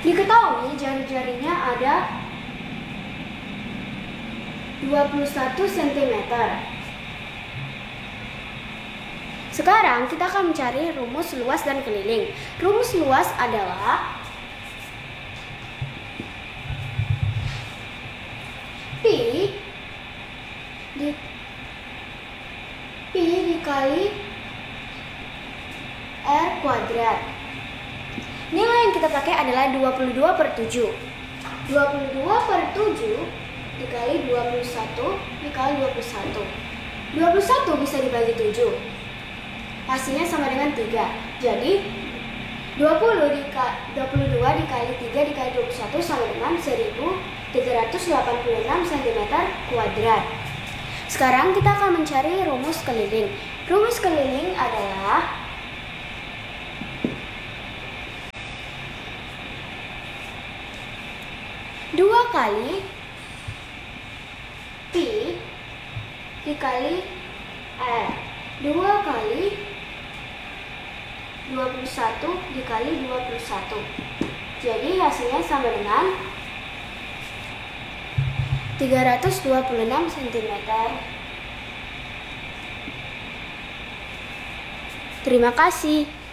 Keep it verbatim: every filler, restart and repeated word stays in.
Diketahui jari-jarinya ada dua puluh satu sentimeter. Sekarang kita akan mencari rumus luas dan keliling. Rumus luas adalah Pi di Pi dikali R kuadrat. Nilai yang kita pakai adalah dua puluh dua per tujuh. dua puluh dua per tujuh dikali dua puluh satu dikali dua puluh satu. dua puluh satu bisa dibagi tujuh. Hasilnya sama dengan tiga. Jadi dua puluh dua dikali tiga dikali dua puluh satu sama dengan seribu tiga ratus delapan puluh enam sentimeter kuadrat. Sekarang kita akan mencari rumus keliling. Rumus keliling adalah dua kali Pi dikali R. dua kali dua puluh satu dikali dua puluh satu. Jadi hasilnya sama dengan tiga ratus dua puluh enam sentimeter. Terima kasih.